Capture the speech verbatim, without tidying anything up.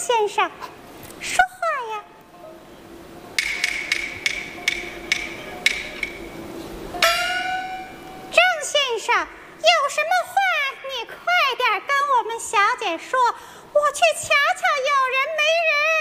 先生，说话呀！郑先生，有什么话你快点跟我们小姐说，我去瞧瞧有人没人。